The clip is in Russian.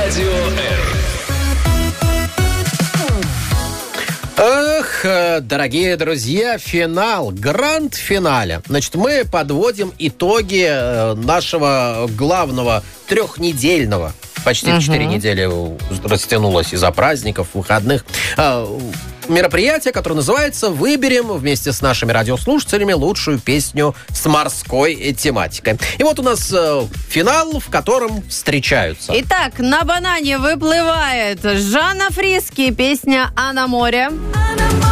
Радио Р. Эх, дорогие друзья, финал, гранд-финале. Значит, мы подводим итоги нашего главного трехнедельного, почти 4 недели растянулось из-за праздников, выходных, мероприятие, которое называется «Выберем вместе с нашими радиослушателями лучшую песню с морской тематикой». И вот у нас финал, в котором встречаются. Итак, на банане выплывает Жанна Фриске, песня «А на море».